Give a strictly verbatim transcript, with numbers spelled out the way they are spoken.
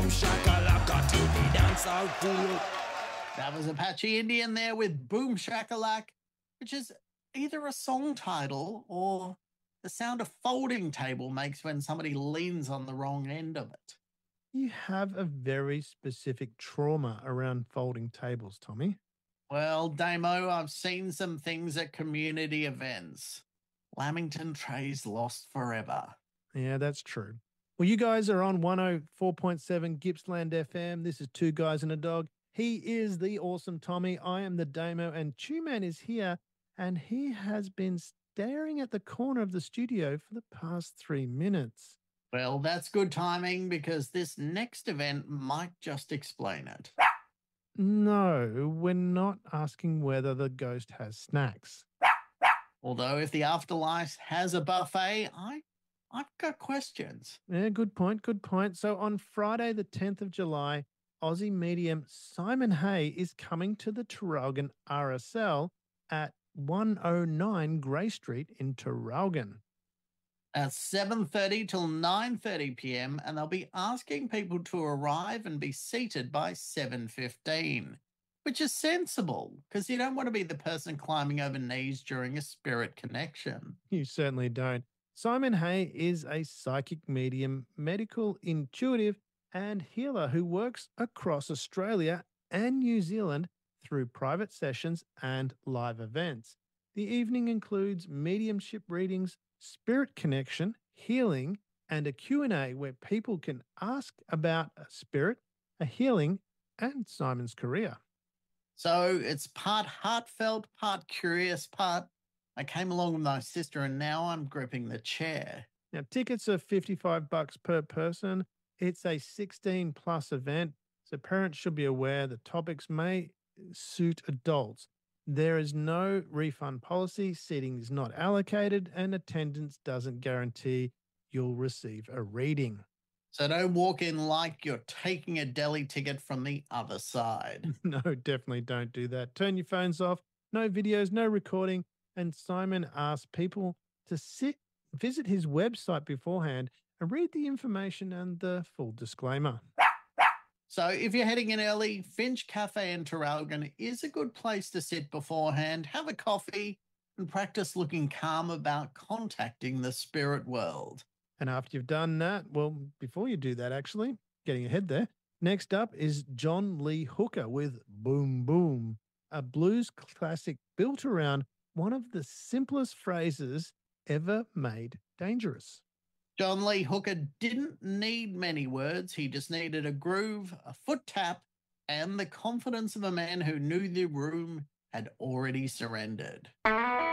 shakalaka to the dance out cool. That was Apache Indian there with Boom Shakalak, which is either a song title or the sound a folding table makes when somebody leans on the wrong end of it. You have a very specific trauma around folding tables, Tommy. Well, Damo, I've seen some things at community events. Lamington trays lost forever. Yeah, that's true. Well, you guys are on one oh four point seven Gippsland F M. This is Two Guys and a Dog. He is the awesome Tommy. I am the Damo, and Two-Man is here, and he has been staring at the corner of the studio for the past three minutes. Well, that's good timing because this next event might just explain it. No, we're not asking whether the ghost has snacks. Although if the afterlife has a buffet, I, I've got questions. Yeah, good point, good point. So on Friday, the tenth of July, Aussie medium Simon Hay is coming to the Traralgon R S L at one oh nine Grey Street in Traralgon. At seven thirty till nine thirty p.m. and they'll be asking people to arrive and be seated by seven fifteen, which is sensible because you don't want to be the person climbing over knees during a spirit connection. You certainly don't. Simon Hay is a psychic medium, medical intuitive, and healer who works across Australia and New Zealand through private sessions and live events. The evening includes mediumship readings, spirit connection, healing, and a Q and A where people can ask about a spirit, a healing, and Simon's career. So it's part heartfelt, part curious, part I came along with my sister and now I'm gripping the chair. Now, tickets are fifty-five bucks per person. It's a sixteen plus event, so parents should be aware the topics may suit adults. There is no refund policy, seating is not allocated, and attendance doesn't guarantee you'll receive a reading. So don't walk in like you're taking a deli ticket from the other side. No, definitely don't do that. Turn your phones off, no videos, no recording, and Simon asked people to sit, visit his website beforehand and read the information and the full disclaimer. So if you're heading in early, Finch Cafe in Traralgon is a good place to sit beforehand, have a coffee, and practice looking calm about contacting the spirit world. And after you've done that, well, before you do that, actually, getting ahead there, next up is John Lee Hooker with Boom Boom, a blues classic built around one of the simplest phrases ever made dangerous. John Lee Hooker didn't need many words. He just needed a groove, a foot tap, and the confidence of a man who knew the room had already surrendered.